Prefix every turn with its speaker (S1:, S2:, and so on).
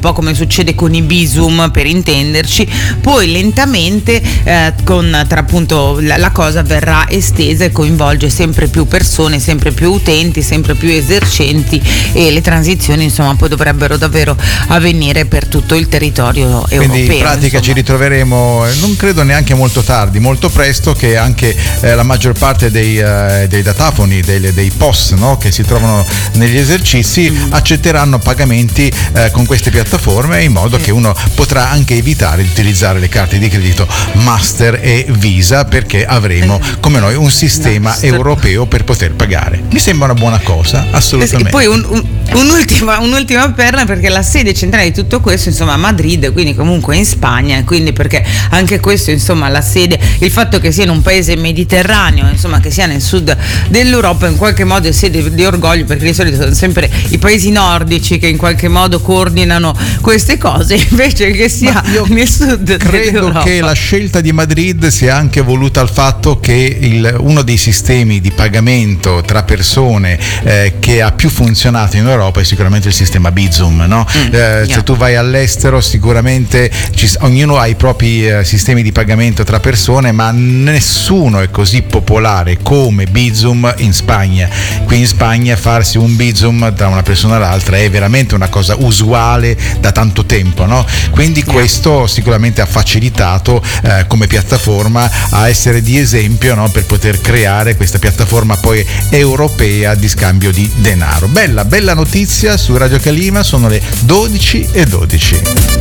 S1: po' come succede con i Bizum, per intenderci. Poi lentamente tra appunto la cosa verrà estesa e coinvolge sempre più persone, sempre più utenti, sempre più esercenti, e le transizioni insomma poi dovrebbero davvero avvenire per tutto il territorio europeo.
S2: Quindi in pratica ci ritroveremo, non credo neanche molto tardi, molto presto, che anche la maggior parte dei datafoni, dei POS, no, che si trovano negli esercizi accetteranno pagamenti con queste piattaforme, in modo che uno potrà anche evitare di utilizzare le carte di credito Master e Visa, perché avremo come noi un sistema europeo per poter pagare. Mi sembra una buona cosa, assolutamente.
S1: E poi un'ultima perla, perché la sede centrale di tutto questo insomma a Madrid, quindi comunque in Spagna, quindi perché anche questo insomma la sede, il fatto che sia in un paese mediterraneo, insomma che sia nel sud dell'Europa, in qualche modo è sede di orgoglio, perché di solito sono sempre i paesi nordici che in qualche modo coordinano queste cose, invece che sia nel sud
S2: credo che la scelta di Madrid sia anche voluta al fatto che uno dei sistemi di pagamento tra persone che ha più funzionato in Europa è sicuramente il sistema Bizum, no? Se tu vai all'estero sicuramente ognuno ha i propri sistemi di pagamento tra persone, ma nessuno è così popolare come Bizum in Spagna. Qui in Spagna farsi un Bizum da una persona all'altra è veramente una cosa usuale da tanto tempo, no? Quindi questo sicuramente ha facilitato come piattaforma a essere di esempio, no? Per poter creare questa piattaforma poi europea di scambio di denaro. Bella notizia su Radio Calima, sono le 12:12.